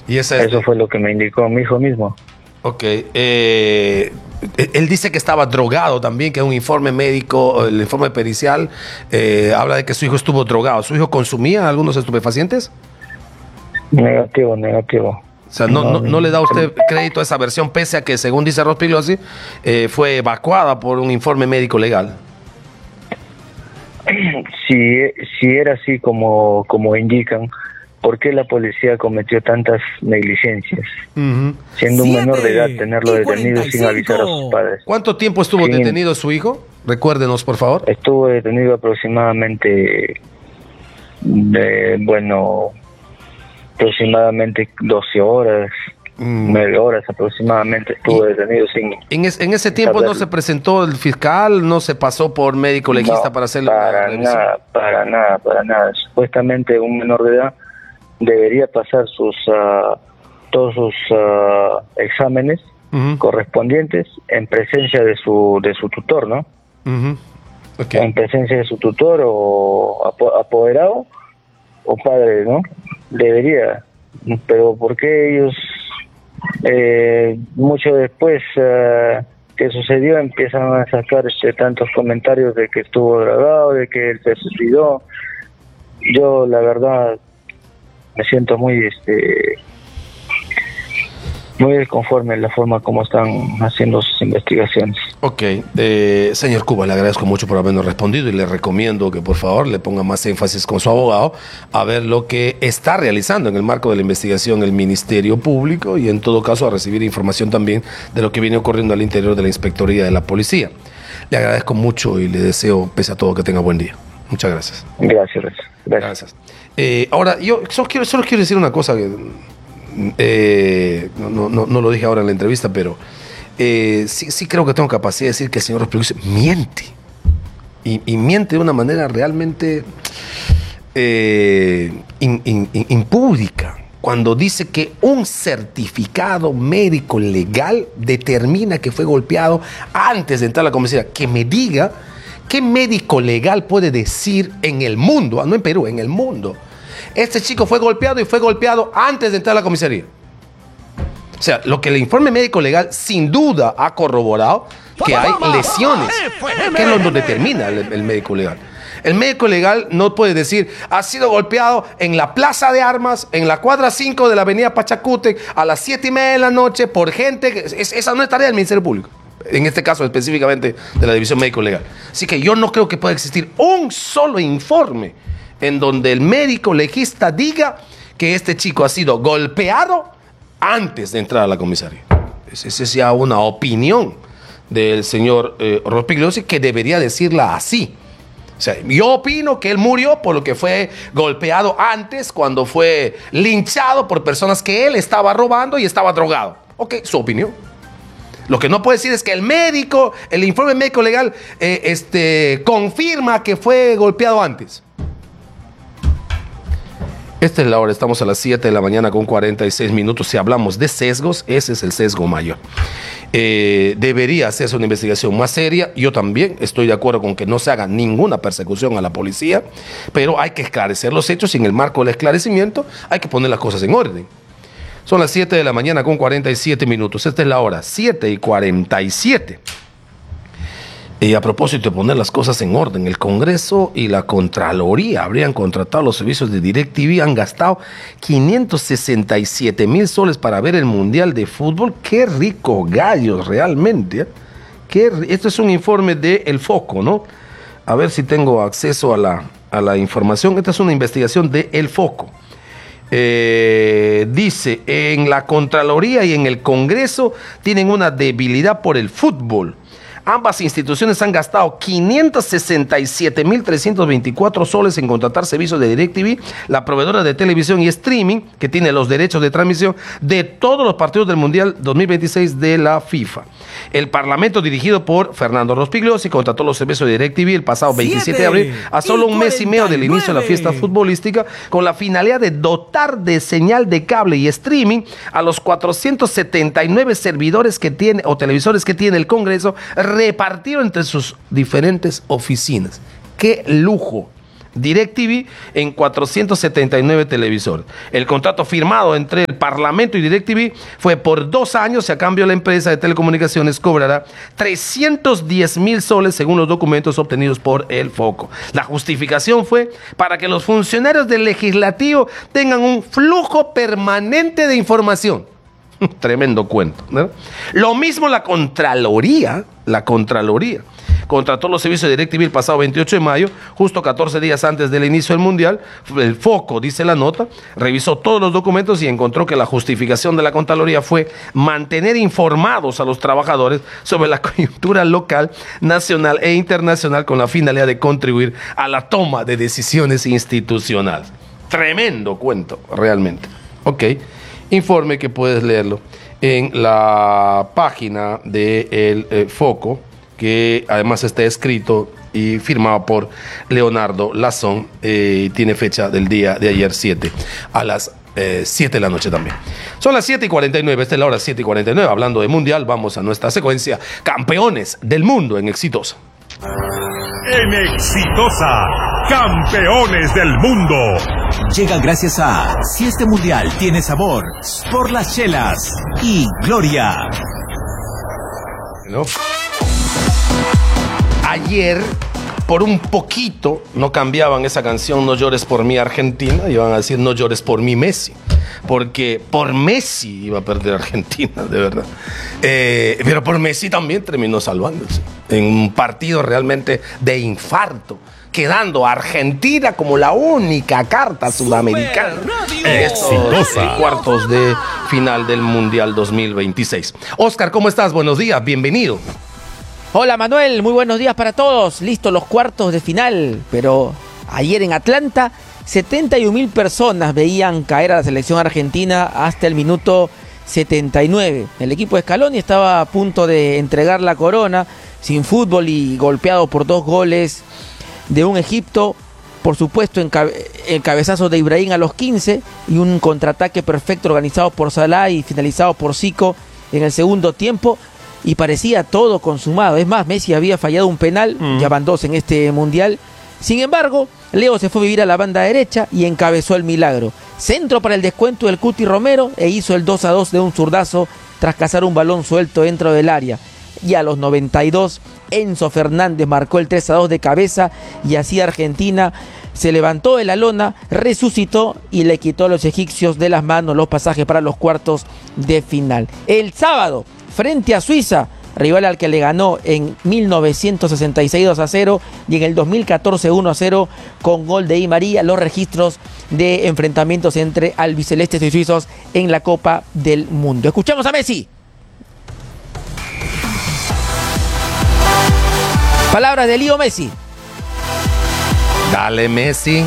Y esa es... Eso fue lo que me indicó mi hijo mismo. Ok. Él dice que estaba drogado también, que un informe médico, el informe pericial, habla de que su hijo estuvo drogado. ¿Su hijo consumía algunos estupefacientes? Negativo, negativo. O sea, no le da usted crédito a esa versión, pese a que, según dice Rospigliosi, fue evacuada por un informe médico legal. Si era así como indican, ¿por qué la policía cometió tantas negligencias? Siendo un menor de edad, tenerlo detenido sin avisar a sus padres. ¿Cuánto tiempo estuvo detenido su hijo? Recuérdenos, por favor. Estuvo detenido aproximadamente, aproximadamente 12 horas, 9 horas aproximadamente estuvo detenido sin... En ese tiempo no se presentó el fiscal, no se pasó por médico legista para hacerle para nada. Supuestamente un menor de edad debería pasar todos sus exámenes correspondientes en presencia de su tutor, ¿no? Okay. En presencia de su tutor o apoderado o padre, ¿no? Debería, pero ¿por qué ellos mucho después que sucedió empiezan a sacar tantos comentarios de que estuvo drogado, de que él se suicidó? Yo la verdad me siento muy desconforme en la forma como están haciendo sus investigaciones. Ok, señor Cuba, le agradezco mucho por habernos respondido y le recomiendo que por favor le ponga más énfasis con su abogado a ver lo que está realizando en el marco de la investigación el Ministerio Público y en todo caso a recibir información también de lo que viene ocurriendo al interior de la Inspectoría de la Policía. Le agradezco mucho y le deseo, pese a todo, que tenga buen día. Muchas gracias. Gracias. Ahora, yo solo quiero decir una cosa que no lo dije ahora en la entrevista, pero sí creo que tengo capacidad de decir que el señor Rospigliosi miente. Y miente de una manera realmente impúdica. Cuando dice que un certificado médico legal determina que fue golpeado antes de entrar a la comisaría. Que me diga qué médico legal puede decir en el mundo, no en Perú, en el mundo, este chico fue golpeado y fue golpeado antes de entrar a la comisaría. O sea, lo que el informe médico legal sin duda ha corroborado, que hay lesiones, que es lo que determina el médico legal. El médico legal no puede decir, ha sido golpeado en la Plaza de Armas, en la cuadra 5 de la avenida Pachacútec, a las 7:30 de la noche, por gente. Esa no es tarea del Ministerio Público. En este caso específicamente de la División Médico Legal. Así que yo no creo que pueda existir un solo informe en donde el médico legista diga que este chico ha sido golpeado antes de entrar a la comisaría. Esa es ya una opinión del señor Rospigliosi, que debería decirla así. O sea, yo opino que él murió por lo que fue golpeado antes, cuando fue linchado por personas que él estaba robando y estaba drogado. Ok, su opinión. Lo que no puede decir es que el informe médico legal confirma que fue golpeado antes. Esta es la hora, estamos a las 7 de la mañana con 46 minutos. Si hablamos de sesgos, ese es el sesgo mayor. Debería hacerse una investigación más seria. Yo también estoy de acuerdo con que no se haga ninguna persecución a la policía, pero hay que esclarecer los hechos y en el marco del esclarecimiento hay que poner las cosas en orden. Son las 7 de la mañana con 47 minutos. Esta es la hora, 7:47. Y a propósito de poner las cosas en orden, el Congreso y la Contraloría habrían contratado los servicios de DirecTV, han gastado 567,000 soles para ver el Mundial de Fútbol. ¡Qué rico gallos realmente! Esto es un informe de El Foco, ¿no? A ver si tengo acceso a la información. Esta es una investigación de El Foco. Dice, en la Contraloría y en el Congreso tienen una debilidad por el fútbol. Ambas instituciones han gastado 567,324 soles en contratar servicios de DirecTV, la proveedora de televisión y streaming que tiene los derechos de transmisión de todos los partidos del Mundial 2026 de la FIFA. El Parlamento, dirigido por Fernando Rospigliosi, contrató los servicios de DirecTV el pasado 27 de abril, a solo un mes y medio del inicio de la fiesta futbolística, con la finalidad de dotar de señal de cable y streaming a los 479 servidores que tiene o televisores que tiene el Congreso, repartido entre sus diferentes oficinas. ¡Qué lujo! DirecTV en 479 televisores. El contrato firmado entre el Parlamento y DirecTV fue por 2 años y a cambio la empresa de telecomunicaciones cobrará 310.000 soles según los documentos obtenidos por el Foco. La justificación fue para que los funcionarios del legislativo tengan un flujo permanente de información. Tremendo cuento, ¿no? Lo mismo la Contraloría contrató los servicios de DirecTV el pasado 28 de mayo, justo 14 días antes del inicio del Mundial. El Foco, dice la nota, revisó todos los documentos y encontró que la justificación de la Contraloría fue mantener informados a los trabajadores sobre la coyuntura local, nacional e internacional con la finalidad de contribuir a la toma de decisiones institucionales. Tremendo cuento, realmente. Ok, informe que puedes leerlo en la página del Foco, que además está escrito y firmado por Leonardo Lazón, tiene fecha del día de ayer 7 a las 7 de la noche también. Son las 7:49, esta es la hora 7:49, hablando de Mundial, vamos a nuestra secuencia, campeones del mundo en Exitosa. En Exitosa, campeones del mundo. Llega gracias a Si este mundial tiene sabor, por las chelas y Gloria. ¿No? Ayer, por un poquito, no cambiaban esa canción No llores por mí Argentina, iban a decir No llores por mí Messi, porque por Messi iba a perder Argentina, de verdad. Pero por Messi también terminó salvándose en un partido realmente de infarto, quedando Argentina como la única carta sudamericana en estos cuartos de final del Mundial 2026. Oscar, ¿cómo estás? Buenos días, bienvenido. Hola Manuel, muy buenos días para todos. Listos los cuartos de final, pero ayer en Atlanta 71.000 personas veían caer a la selección argentina hasta el minuto 79. El equipo de Scaloni estaba a punto de entregar la corona, sin fútbol y golpeado por 2 goles de un Egipto, por supuesto el cabezazo de Ibrahim a los 15 y un contraataque perfecto organizado por Salah y finalizado por Zico en el segundo tiempo. Y parecía todo consumado. Es más, Messi había fallado un penal, ya van 2 en este Mundial. Sin embargo, Leo se fue a vivir a la banda derecha y encabezó el milagro. Centro para el descuento del Cuti Romero e hizo el 2-2 de un zurdazo tras cazar un balón suelto dentro del área. Y a los 92, Enzo Fernández marcó el 3-2 de cabeza y así Argentina se levantó de la lona, resucitó y le quitó a los egipcios de las manos los pasajes para los cuartos de final. El sábado, frente a Suiza, rival al que le ganó en 1966 2-0 y en el 2014 1-0 con gol de Di María, los registros de enfrentamientos entre albicelestes y suizos en la Copa del Mundo. Escuchamos a Messi. Palabras de Leo Messi. Dale, Messi.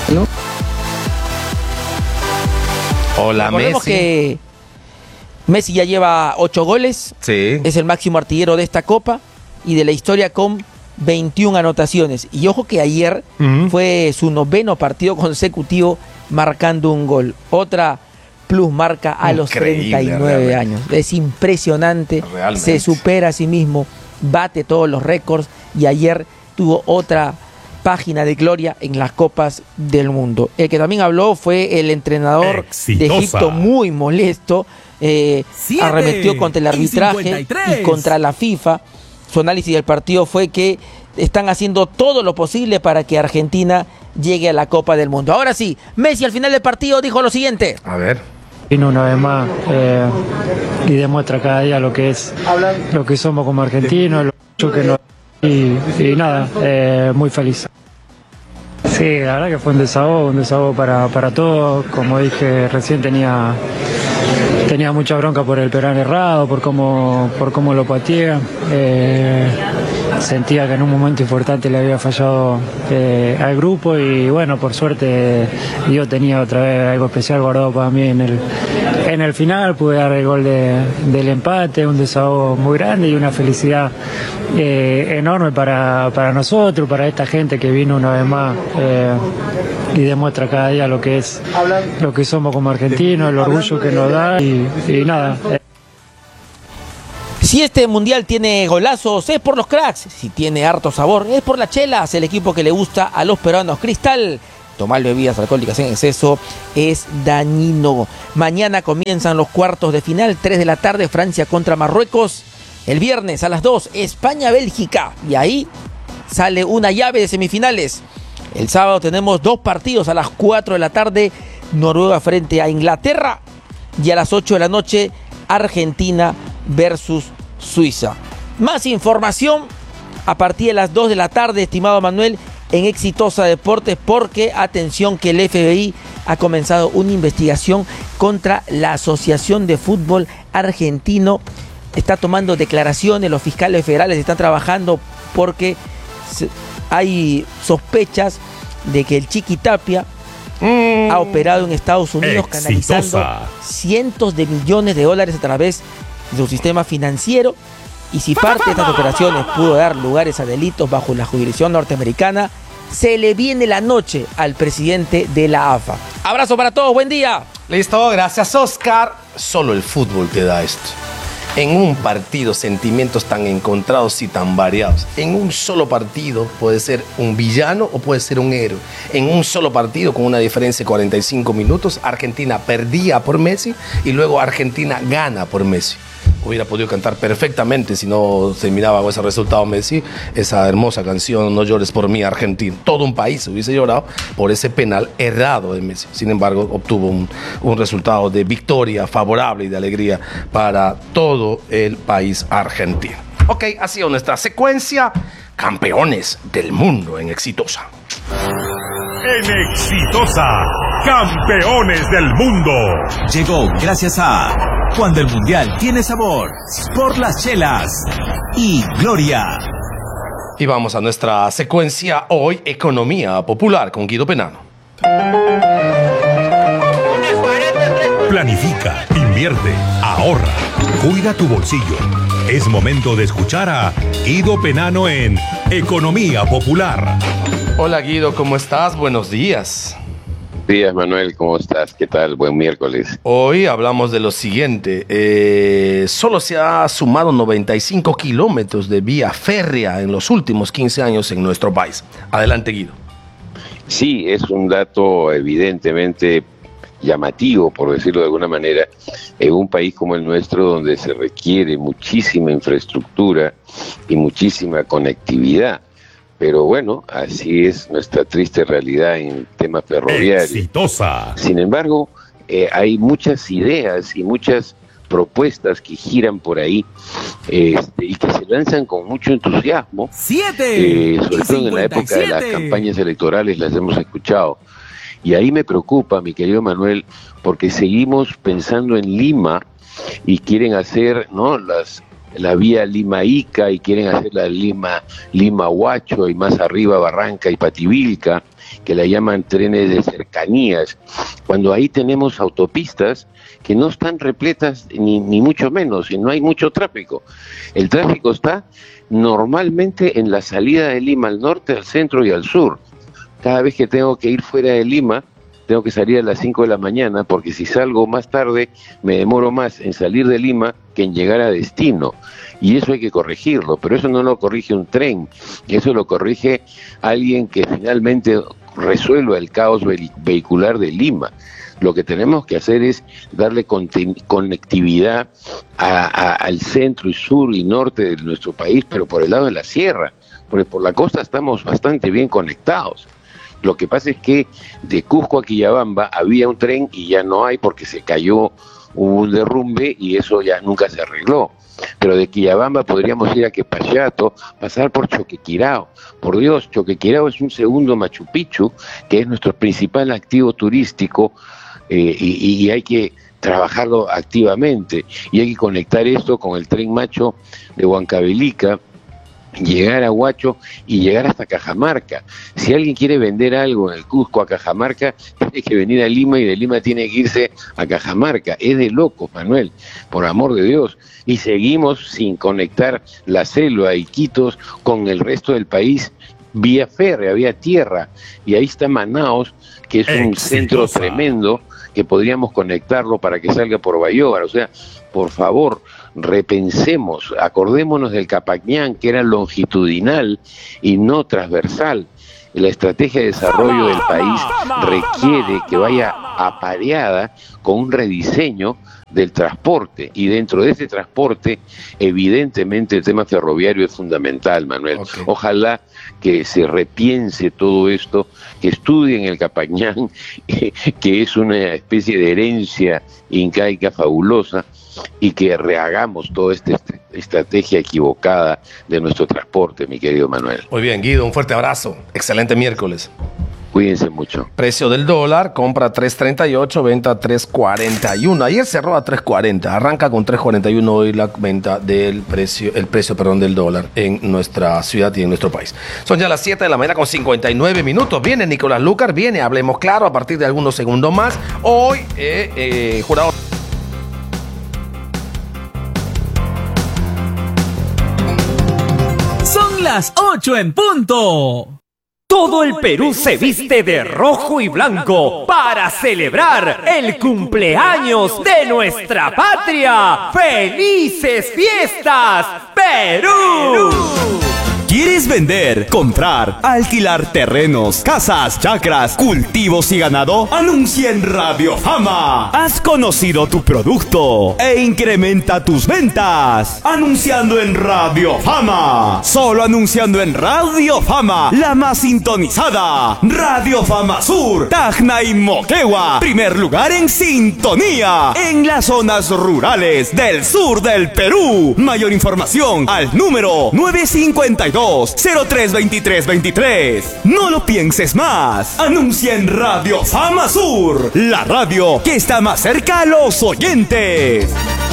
Hola, Recordemos Messi. Que Messi ya lleva 8 goles, Sí. es el máximo artillero de esta Copa y de la historia con 21 anotaciones. Y ojo que ayer fue su 9º partido consecutivo marcando un gol. Otra plus marca a los 39 realmente. años. Es impresionante, Realmente. se supera a sí mismo, bate todos los récords y ayer tuvo otra página de gloria en las Copas del Mundo. El que también habló fue el entrenador Exitosa. de Egipto, muy molesto. Arremetió contra el arbitraje y contra la FIFA. Su análisis del partido fue que están haciendo todo lo posible para que Argentina llegue a la Copa del Mundo. Ahora sí, Messi al final del partido dijo lo siguiente. A ver. Vino una vez más y demuestra cada día lo que somos como argentinos, lo mucho que nos y nada, muy feliz. Sí, la verdad que fue un desahogo para todos. Como dije recién, tenía mucha bronca por el penal errado, por cómo lo pateé. Sentía que en un momento importante le había fallado al grupo y bueno, por suerte yo tenía otra vez algo especial guardado para mí en el final. Pude dar el gol del empate, un desahogo muy grande y una felicidad enorme para nosotros, para esta gente que vino una vez más y demuestra cada día lo que somos como argentinos, el orgullo que nos da y nada. Si este mundial tiene golazos, es por los cracks. Si tiene harto sabor, es por las chelas, el equipo que le gusta a los peruanos. Cristal, tomar bebidas alcohólicas en exceso es dañino. Mañana comienzan los cuartos de final, 3 de la tarde, Francia contra Marruecos. El viernes a las 2, España-Bélgica. Y ahí sale una llave de semifinales. El sábado tenemos 2 partidos a las 4 de la tarde, Noruega frente a Inglaterra. Y a las 8 de la noche, Argentina versus Suiza. Más información a partir de las 2 de la tarde, estimado Manuel, en Exitosa Deportes, porque atención que el FBI ha comenzado una investigación contra la Asociación de Fútbol Argentino. Está tomando declaraciones, los fiscales federales están trabajando porque hay sospechas de que el Chiqui Tapia ha operado en Estados Unidos canalizando cientos de millones de dólares a través de su sistema financiero, y si parte de estas operaciones pudo dar lugares a delitos bajo la jurisdicción norteamericana, se le viene la noche al presidente de la AFA. Abrazo para todos, buen día. Listo, gracias Oscar. Solo el fútbol te da esto. En un partido, sentimientos tan encontrados y tan variados. En un solo partido puede ser un villano o puede ser un héroe. En un solo partido, con una diferencia de 45 minutos, Argentina perdía por Messi y luego Argentina gana por Messi. Hubiera podido cantar perfectamente si no terminaba con ese resultado Messi, esa hermosa canción No llores por mí, Argentina. Todo un país hubiese llorado por ese penal errado de Messi. Sin embargo, obtuvo un resultado de victoria favorable y de alegría para todo el país argentino. Ok, ha sido nuestra secuencia Campeones del Mundo en Exitosa. En Exitosa, Campeones del Mundo. Llegó gracias a Cuando el Mundial tiene sabor, por las chelas y Gloria. Y vamos a nuestra secuencia hoy, Economía Popular, con Guido Penano. Planifica, invierte, ahorra, cuida tu bolsillo. Es momento de escuchar a Guido Penano en Economía Popular. Hola Guido, ¿cómo estás? Buenos días. Buenos días, Manuel, ¿cómo estás? ¿Qué tal? Buen miércoles. Hoy hablamos de lo siguiente. Solo se ha sumado 95 kilómetros de vía férrea en los últimos 15 años en nuestro país. Adelante, Guido. Sí, es un dato evidentemente llamativo, por decirlo de alguna manera, en un país como el nuestro, donde se requiere muchísima infraestructura y muchísima conectividad. Pero bueno, así es nuestra triste realidad en temas ferroviarios. Exitosa. Sin embargo, hay muchas ideas y muchas propuestas que giran por ahí y que se lanzan con mucho entusiasmo. Sobre todo en la época de las campañas electorales las hemos escuchado. Y ahí me preocupa, mi querido Manuel, porque seguimos pensando en Lima y quieren hacer, ¿no?, la vía Lima-Ica, y quieren hacer la Lima-Huacho, y más arriba Barranca y Pativilca, que la llaman trenes de cercanías, cuando ahí tenemos autopistas que no están repletas ni mucho menos, y no hay mucho tráfico. El tráfico está normalmente en la salida de Lima al norte, al centro y al sur. Cada vez que tengo que ir fuera de Lima, tengo que salir a las 5 de la mañana, porque si salgo más tarde, me demoro más en salir de Lima que en llegar a destino. Y eso hay que corregirlo, pero eso no lo corrige un tren, eso lo corrige alguien que finalmente resuelva el caos vehicular de Lima. Lo que tenemos que hacer es darle conectividad al centro y sur y norte de nuestro país, pero por el lado de la sierra, porque por la costa estamos bastante bien conectados. Lo que pasa es que de Cusco a Quillabamba había un tren y ya no hay, porque se cayó, hubo un derrumbe y eso ya nunca se arregló. Pero de Quillabamba podríamos ir a Quepachato, pasar por Choquequirao. Por Dios, Choquequirao es un segundo Machu Picchu, que es nuestro principal activo turístico, y hay que trabajarlo activamente. Y hay que conectar esto con el Tren Macho de Huancavelica, llegar a Huacho y llegar hasta Cajamarca. Si alguien quiere vender algo en el Cusco a Cajamarca, tiene que venir a Lima, y de Lima tiene que irse a Cajamarca. Es de locos, Manuel, por amor de Dios. Y seguimos sin conectar la selva, Iquitos, con el resto del país vía férrea, vía tierra. Y ahí está Manaos, que es un centro tremendo, que podríamos conectarlo para que salga por Bayóvar. O sea, por favor, repensemos, acordémonos del Capañán, que era longitudinal y no transversal. La estrategia de desarrollo del país requiere que vaya apareada con un rediseño del transporte, y dentro de ese transporte evidentemente el tema ferroviario es fundamental, Manuel. Okay. Ojalá que se repiense todo esto, que estudien el Capañán, que es una especie de herencia incaica fabulosa, y que rehagamos toda esta estrategia equivocada de nuestro transporte, mi querido Manuel. Muy bien, Guido, un fuerte abrazo. Excelente miércoles. Cuídense mucho. Precio del dólar, compra 3.38, venta 3.41. Ayer cerró a 3.40, arranca con 3.41 hoy la venta del precio, el precio del dólar en nuestra ciudad y en nuestro país. Son ya las 7 de la mañana con 59 minutos. Viene Nicolás Lucar, viene Hablemos Claro a partir de algunos segundos más. Hoy, jurado. Son las 8 en punto. Todo el Perú se viste de rojo y blanco para celebrar el cumpleaños de nuestra patria. ¡Felices fiestas, Perú! ¿Quieres vender, comprar, alquilar terrenos, casas, chacras, cultivos y ganado? Anuncia en Radio Fama. Has conocido tu producto e incrementa tus ventas. Anunciando en Radio Fama. Solo anunciando en Radio Fama, la más sintonizada. Radio Fama Sur, Tacna y Moquegua. Primer lugar en sintonía en las zonas rurales del sur del Perú. Mayor información al número 952-032323. No lo pienses más. Anuncia en Radio Fama Sur, la radio que está más cerca a los oyentes.